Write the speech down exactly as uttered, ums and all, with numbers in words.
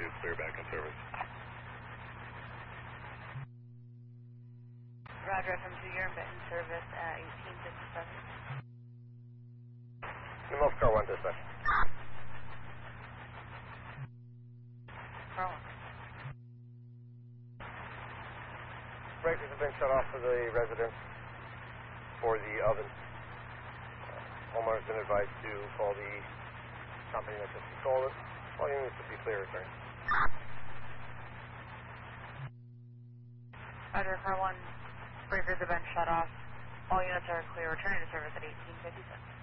clear back in service. Roger, F M two, you're in service at eighteen fifty-seven. Remote car one dispatch. Car one. Breakers have been shut off for the residents for the oven. Uh, homeowner's been advised to call the company that just installed it. All units should be clear, sir. Roger, car one. Breakers have been shut off. All units are clear. Returning to service at eighteen fifty-seven.